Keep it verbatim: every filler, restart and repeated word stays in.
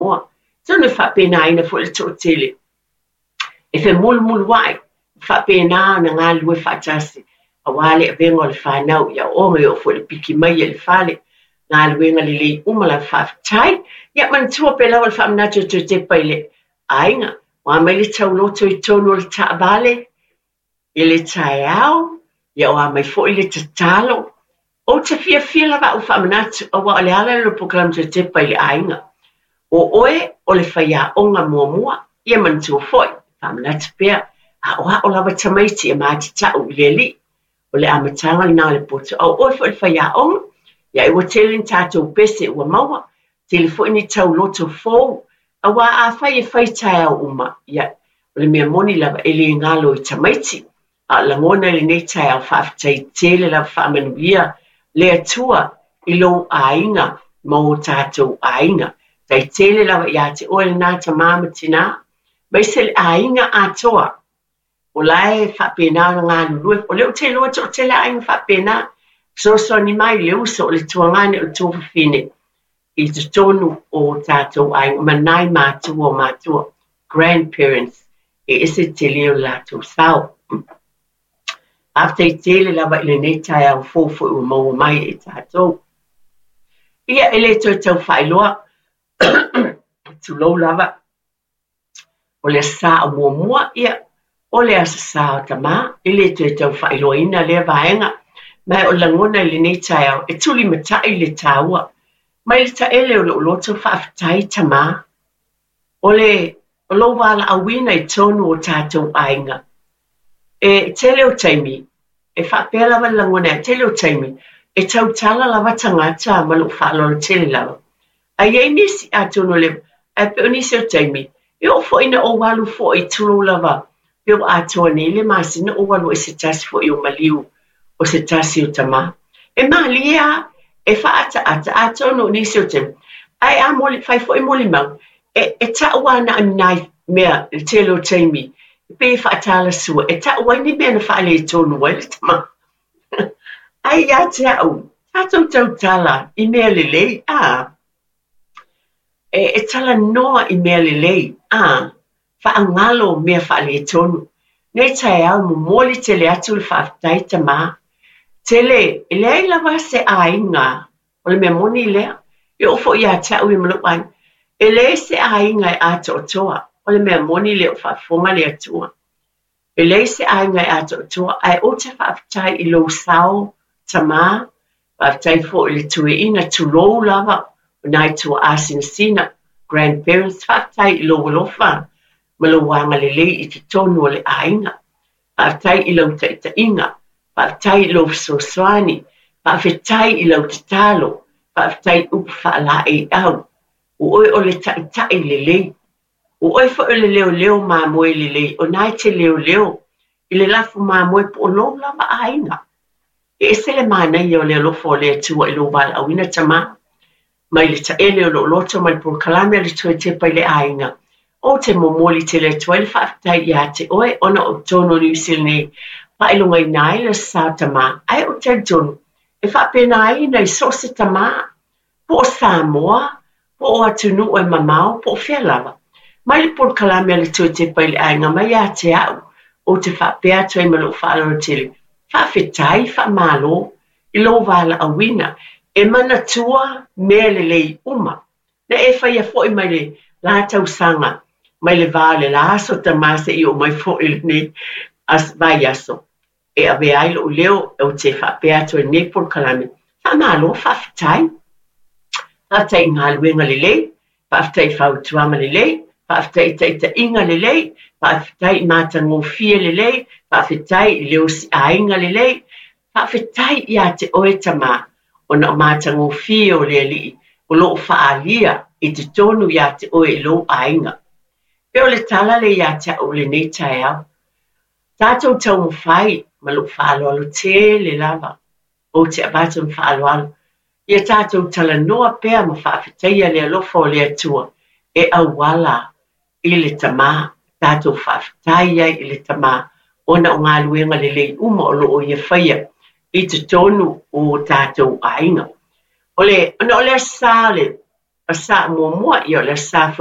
Samoa. Tonu whapena ina fo le tō tele. E whe mulu mulu wai, whapena na ngā lue whatasi. A wale a vengo le whanau, ia o me o fo le piki mai le whale. Ngā luenga le lei umala whawhitai. Ia man tua pe lawa le whamnato tō te paile. Ainga, wa mai le tau loto i tonu le ta vale. I le tai au, ia wa mai fo i le tatalo. O te fia fia lava o whamanatu, a wa le ala le program tō te paile ainga. O oe, o le whaia onga mua mua, ia man tua foi, whamanatu pia. A oa o lava tamaiti e maati tau i le li. O le amatanga i nā le poto. O oe fo le whaia onga. Ia e wa telin tātou pese ua maua. Tele fo ini tau loto fōu. A wa a whai e whai tai au uma. Ia, o le mea moni lava e le ngalo i tamaiti. A langona le nei tai au whaafitai tele lava whaamanuia. Le atua i lo ainga mo tātou ainga. Tai tele lava i ate oe le nāta māma tina. Mai se le ainga atoa. O lae whapena ngā lulue. O leo te loa to te le ainga whapena. So so ni mai le uso le tuangane o tō whine. I te tonu o tātou ai manai mātua o mātua. Grandparents e ese te leo lātou sao. After i tele lava i le nei tai au fōfu ua maua mai e tātou. Ia e le tō tau whailoa. Tu lau lava. O le sā o mua mua ia. O le asa sā o tamā. I le tō tau whailoa ina le vaenga. Mai o langona le nei tai au, e tuli matai le tāua. Mai le taele o le oloto whaafitai tamā. O le, o lo wala awina i tonu o tātou ainga. E tele o taimi, e whapea lava langona, e tele o taimi, e tau tala lava tangata ma lo whaalo le tele lava. A iei nisi a tono le, e peo nisi o taimi, e o fo ina o walu fo i tulo lava, peo a toa ni le masina o walu e se tasi fo i o maliu. O se tasi o tamā. E malia, e whaata ata ata no nisi o tem. Ai a moli, whai fo e moli mau. E, e taua na aminai mea le telo taimi. E pe whaatala sua. E taua ni mea na whaale e tonu wai le tamā. Ai a te au. Tātou tau tala i mea le lei. A. E, e tala noa i mea le lei. A. Whaangalo mea whaale e tonu. Nei tai au mo moli tele atu le whaafitai tamā. Tele, e lea i lawa se ainga, o le mea moni lea, e ofo i a tau i malupan, e lea se ainga e ato o toa, o le mea moni lea o whaafonga lea tua. E lea se ainga e ato o toa, ai o te whaafitai i lo sao tamā, whaafitai fo i le tue ina tu lou lava, o nai tua asina sina, grandparents, whaafitai i lo walofa, malo wanga le lei i te tonu o le ainga, whaafitai i lo taita inga, Whaafitai i lo fisoswani, whaafitai i lo tatalo, whaafitai upu whaala e au. O oi o le taitai le lei. O oi fo o le leo leo mā moe le lei, o nai te leo leo, i le lafu mā moe po o lo lava ainga. E ese le mānei o le lofo o le atua i lo wala awina tamā. Mai le taele o lo loto mai po kalamea le tue te pai le ainga. O te momoli te le tue le whaafitai i a te oe, ona o tono ni usil nei, Pai lunga i nai le sa tamā, ai o te tonu, e whapena ai nei sose tamā, po o Samoa, po o atunu o e mamau, po o whialawa. Mai le por kalamea le tue te pai le ainga, mai a te au, o te whapea tue malo whaalo tele, whawhetai, whamalo, i lo wala awina, e mana tua mea le lei uma. Na e whai a fo i mai le la tau sanga, mai le vale la aso tamā se i o mai fo i le ne, as vai aso. E ave ai lo leo e o te whapea to e nepor kalame. Whamalo, whawhitai. Whawhitai ngā luenga le lei, whawhitai whautuama le lei, whawhitai teita inga le lei, whawhitai mata ngofia le lei, whawhitai leo si ainga le lei, whawhitai ia te oe tamā, o na mata ngofia o le li, o lo whaalia i te tonu ia te oe lo ainga. Peo le tala le ia te o le nei tai au. Tātou tau mwhai, ma lo whaalo alo te le lava. O te abatu mwhaalo alo. Ia tātou tala noa pēr ma whaafeteia le alofa o le atua. E awala i le tamā. Tātou whaafeteia i le tamā. Ona o ngā luenga le lei uma o lo o ia whaia. I te tonu o tātou ainga. O le, ona o le asale. fa sa muamua i o le sa